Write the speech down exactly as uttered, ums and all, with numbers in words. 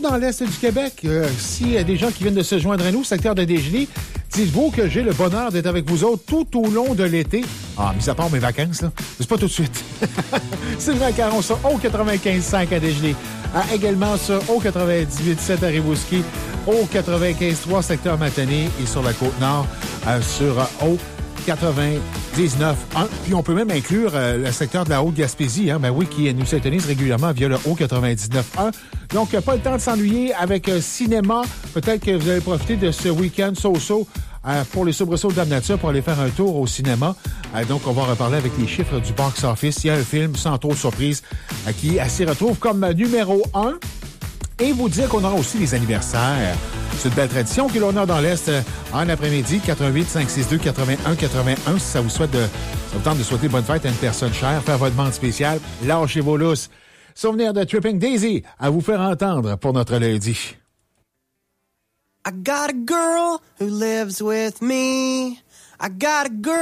dans l'Est du Québec, euh, s'il y a des gens qui viennent de se joindre à nous, secteur de Desjardins, dites-vous que j'ai le bonheur d'être avec vous autres tout au long de l'été. Ah, mis à part mes vacances, là. C'est pas tout de suite. Sylvain Caron sur O quatre-vingt-quinze cinq à Desjardins. Ah, également sur O quatre-vingt-dix-huit sept à Rimouski, O quatre-vingt-quinze trois secteur Matane et sur la Côte-Nord euh, sur euh, O quatre-vingt-dix-neuf un. Puis on peut même inclure euh, le secteur de la Haute-Gaspésie, hein, ben oui, qui nous s'intonise régulièrement via le O quatre-vingt-dix-neuf un. Donc, euh, pas le temps de s'ennuyer avec euh, cinéma. Peut-être que vous allez profiter de ce week-end so-so euh, pour les soubresauts de Dame Nature pour aller faire un tour au cinéma. Euh, donc, on va reparler avec les chiffres du box-office. Il y a un film, sans trop de surprise, euh, qui s'y retrouve comme euh, numéro un. Et vous dire qu'on aura aussi les anniversaires. C'est une belle tradition que l'on a dans l'Est euh, en après-midi. quatre un huit cinq six deux huit un huit un. Si ça vous souhaite de, ça vous tente de souhaiter bonne fête à une personne chère, faire votre demande spéciale, lâchez vos lousses. Souvenir de Tripping Daisy à vous faire entendre pour notre lundi. I got a girl who lives with me. I got a girl